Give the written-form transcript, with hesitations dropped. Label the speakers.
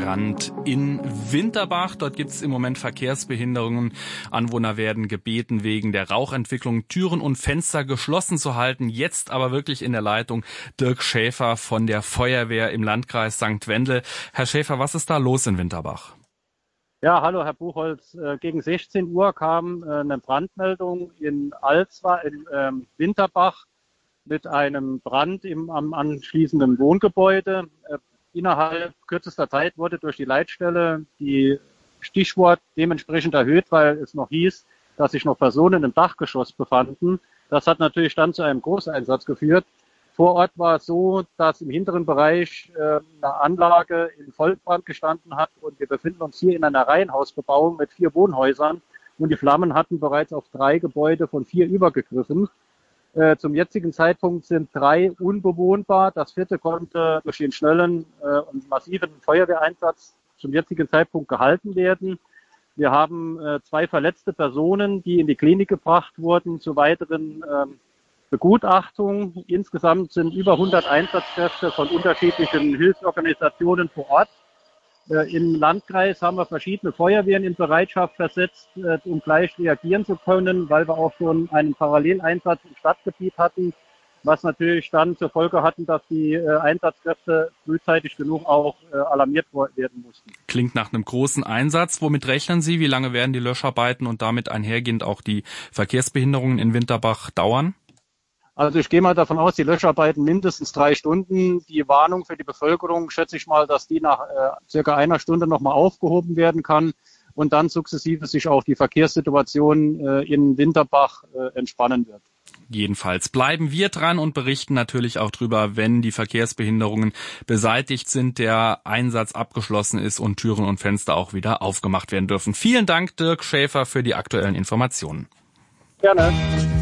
Speaker 1: Brand in Winterbach. Dort gibt es im Moment Verkehrsbehinderungen. Anwohner werden gebeten, wegen der Rauchentwicklung Türen und Fenster geschlossen zu halten. Jetzt aber wirklich in der Leitung Dirk Schäfer von der Feuerwehr im Landkreis St. Wendel. Herr Schäfer, was ist da los in Winterbach?
Speaker 2: Ja, hallo Herr Buchholz. Gegen 16 Uhr kam eine Brandmeldung in Winterbach mit einem Brand am anschließenden Wohngebäude. Innerhalb kürzester Zeit wurde durch die Leitstelle die Stichwort dementsprechend erhöht, weil es noch hieß, dass sich noch Personen im Dachgeschoss befanden. Das hat natürlich dann zu einem Großeinsatz geführt. Vor Ort war es so, dass im hinteren Bereich eine Anlage in Vollbrand gestanden hat und wir befinden uns hier in einer Reihenhausbebauung mit 4 Wohnhäusern und die Flammen hatten bereits auf 3 Gebäude von 4 übergegriffen. Zum jetzigen Zeitpunkt sind 3 unbewohnbar. Das 4. konnte durch den schnellen und massiven Feuerwehreinsatz zum jetzigen Zeitpunkt gehalten werden. Wir haben 2 verletzte Personen, die in die Klinik gebracht wurden, zu weiteren Begutachtung. Insgesamt sind über 100 Einsatzkräfte von unterschiedlichen Hilfsorganisationen vor Ort. Im Landkreis haben wir verschiedene Feuerwehren in Bereitschaft versetzt, um gleich reagieren zu können, weil wir auch schon einen Paralleleinsatz im Stadtgebiet hatten, was natürlich dann zur Folge hatten, dass die Einsatzkräfte frühzeitig genug auch alarmiert werden mussten.
Speaker 1: Klingt nach einem großen Einsatz. Womit rechnen Sie? Wie lange werden die Löscharbeiten und damit einhergehend auch die Verkehrsbehinderungen in Winterbach dauern?
Speaker 2: Also ich gehe mal davon aus, die Löscharbeiten mindestens 3 Stunden. Die Warnung für die Bevölkerung schätze ich mal, dass die nach circa 1 Stunde nochmal aufgehoben werden kann und dann sukzessive sich auch die Verkehrssituation in Winterbach entspannen wird.
Speaker 1: Jedenfalls bleiben wir dran und berichten natürlich auch drüber, wenn die Verkehrsbehinderungen beseitigt sind, der Einsatz abgeschlossen ist und Türen und Fenster auch wieder aufgemacht werden dürfen. Vielen Dank, Dirk Schäfer, für die aktuellen Informationen.
Speaker 2: Gerne.